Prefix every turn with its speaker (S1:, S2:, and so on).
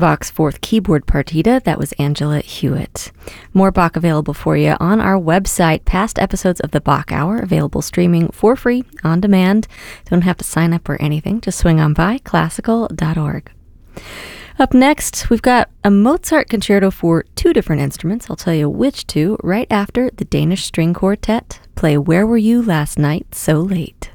S1: Bach's fourth keyboard partita, that was Angela Hewitt. More Bach available for you on our website. Past episodes of the Bach Hour available streaming for free on demand. Don't have to sign up or anything. Just swing on by classical.org. Up next, we've got a Mozart concerto for two different instruments. I'll tell you which two right after the Danish String Quartet play Where Were You Last Night So Late.